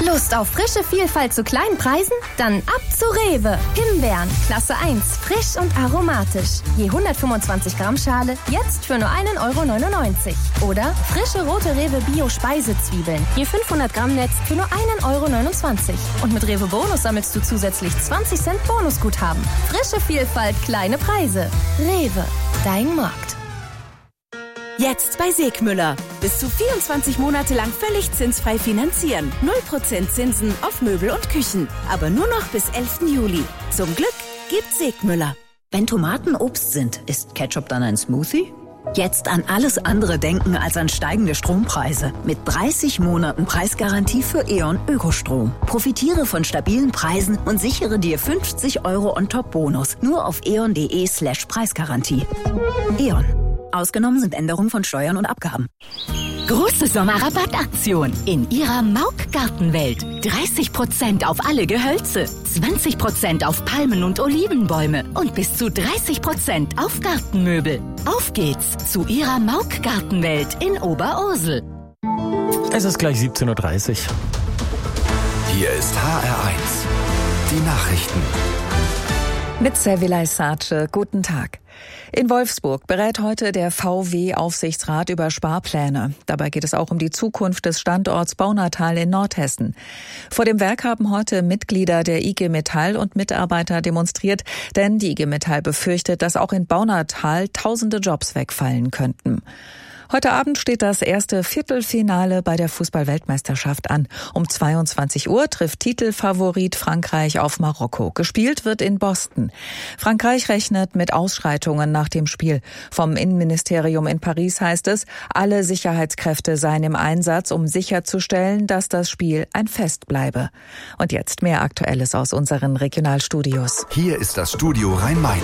Lust auf frische Vielfalt zu kleinen Preisen? Dann ab zu Rewe. Himbeeren, Klasse 1, frisch und aromatisch. Je 125 Gramm Schale, jetzt für nur 1,99 €. Oder frische rote Rewe Bio-Speisezwiebeln, je 500 Gramm Netz für nur 1,29 €. Und mit Rewe Bonus sammelst du zusätzlich 20 Cent Bonusguthaben. Frische Vielfalt, kleine Preise. Rewe, dein Markt. Jetzt bei Segmüller. Bis zu 24 Monate lang völlig zinsfrei finanzieren. 0% Zinsen auf Möbel und Küchen. Aber nur noch bis 11. Juli. Zum Glück gibt's Segmüller. Wenn Tomaten Obst sind, ist Ketchup dann ein Smoothie? Jetzt an alles andere denken als an steigende Strompreise. Mit 30 Monaten Preisgarantie für E.ON Ökostrom. Profitiere von stabilen Preisen und sichere dir 50 € on top Bonus. Nur auf eon.de/Preisgarantie. E.ON. Ausgenommen sind Änderungen von Steuern und Abgaben. Große Sommerrabattaktion in Ihrer Mauk Gartenwelt. 30% auf alle Gehölze, 20% auf Palmen und Olivenbäume und bis zu 30% auf Gartenmöbel. Auf geht's zu Ihrer Mauk Gartenwelt in Oberursel. Es ist gleich 17:30 Uhr. Hier ist HR1. Die Nachrichten. Mit Servilay Sace, guten Tag. In Wolfsburg berät heute der VW-Aufsichtsrat über Sparpläne. Dabei geht es auch um die Zukunft des Standorts Baunatal in Nordhessen. Vor dem Werk haben heute Mitglieder der IG Metall und Mitarbeiter demonstriert, denn die IG Metall befürchtet, dass auch in Baunatal tausende Jobs wegfallen könnten. Heute Abend steht das erste Viertelfinale bei der Fußball-Weltmeisterschaft an. Um 22 Uhr trifft Titelfavorit Frankreich auf Marokko. Gespielt wird in Boston. Frankreich rechnet mit Ausschreitungen nach dem Spiel. Vom Innenministerium in Paris heißt es, alle Sicherheitskräfte seien im Einsatz, um sicherzustellen, dass das Spiel ein Fest bleibe. Und jetzt mehr Aktuelles aus unseren Regionalstudios. Hier ist das Studio Rhein-Main.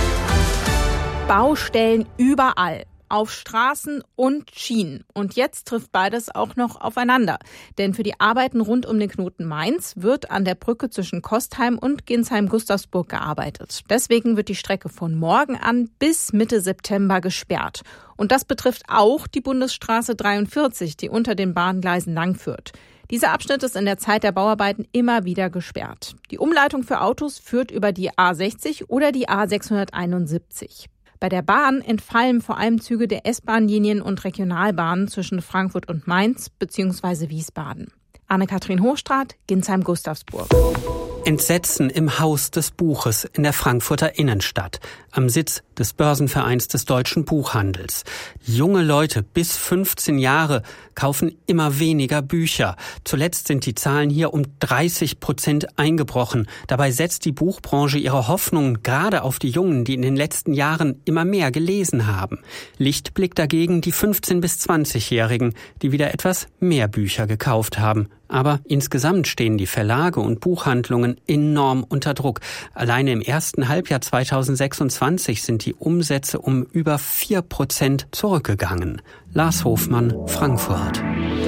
Baustellen überall. Auf Straßen und Schienen. Und jetzt trifft beides auch noch aufeinander. Denn für die Arbeiten rund um den Knoten Mainz wird an der Brücke zwischen Kostheim und Ginsheim-Gustavsburg gearbeitet. Deswegen wird die Strecke von morgen an bis Mitte September gesperrt. Und das betrifft auch die Bundesstraße 43, die unter den Bahngleisen langführt. Dieser Abschnitt ist in der Zeit der Bauarbeiten immer wieder gesperrt. Die Umleitung für Autos führt über die A60 oder die A671. Bei der Bahn entfallen vor allem Züge der S-Bahn-Linien und Regionalbahnen zwischen Frankfurt und Mainz bzw. Wiesbaden. Anne-Kathrin Hochstraat, Ginsheim-Gustavsburg. Entsetzen im Haus des Buches in der Frankfurter Innenstadt, am Sitz des Börsenvereins des deutschen Buchhandels. Junge Leute bis 15 Jahre kaufen immer weniger Bücher. Zuletzt sind die Zahlen hier um 30% eingebrochen. Dabei setzt die Buchbranche ihre Hoffnungen gerade auf die Jungen, die in den letzten Jahren immer mehr gelesen haben. Lichtblick dagegen die 15- bis 20-Jährigen, die wieder etwas mehr Bücher gekauft haben. Aber insgesamt stehen die Verlage und Buchhandlungen enorm unter Druck. Alleine im ersten Halbjahr 2026 sind die Umsätze um über 4% zurückgegangen. Lars Hofmann, Frankfurt.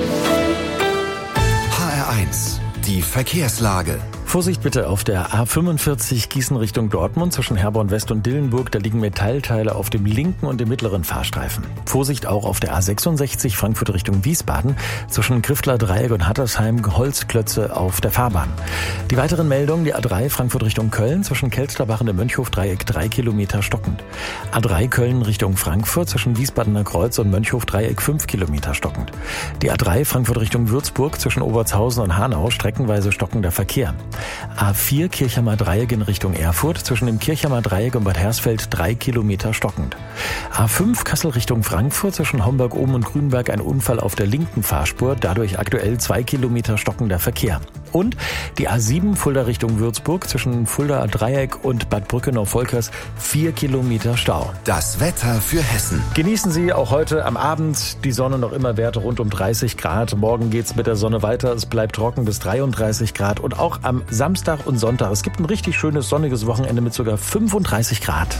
HR1, die Verkehrslage. Vorsicht bitte auf der A45 Gießen Richtung Dortmund zwischen Herborn West und Dillenburg. Da liegen Metallteile auf dem linken und dem mittleren Fahrstreifen. Vorsicht auch auf der A66 Frankfurt Richtung Wiesbaden zwischen Griftler Dreieck und Hattersheim. Holzklötze auf der Fahrbahn. Die weiteren Meldungen, die A3 Frankfurt Richtung Köln zwischen Kelsterbach und dem Mönchhof-Dreieck 3 Kilometer stockend. A3 Köln Richtung Frankfurt zwischen Wiesbadener Kreuz und Mönchhof-Dreieck 5 Kilometer stockend. Die A3 Frankfurt Richtung Würzburg zwischen Obertshausen und Hanau streckenweise stockender Verkehr. A4 Kirchheimer Dreieck in Richtung Erfurt zwischen dem Kirchheimer Dreieck und Bad Hersfeld 3 Kilometer stockend. A5 Kassel Richtung Frankfurt zwischen Homburg-Oben und Grünberg ein Unfall auf der linken Fahrspur, dadurch aktuell 2 Kilometer stockender Verkehr. Und die A7 Fulda Richtung Würzburg zwischen Fulda Dreieck und Bad Brückenau-Volkers 4 Kilometer Stau. Das Wetter für Hessen. Genießen Sie auch heute am Abend die Sonne, noch immer Werte rund um 30 Grad. Morgen geht's mit der Sonne weiter. Es bleibt trocken bis 33 Grad. Und auch am Samstag und Sonntag. Es gibt ein richtig schönes sonniges Wochenende mit sogar 35 Grad.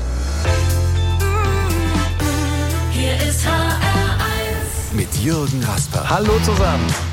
Hier ist HR1 mit Jürgen Rasper. Hallo zusammen.